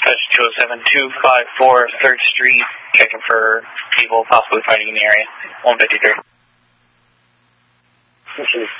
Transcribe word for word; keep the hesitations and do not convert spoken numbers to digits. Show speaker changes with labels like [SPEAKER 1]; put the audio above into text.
[SPEAKER 1] Dispatch two oh seven, two five four, third Street, checking for people possibly fighting in the area. one fifty-three.
[SPEAKER 2] This is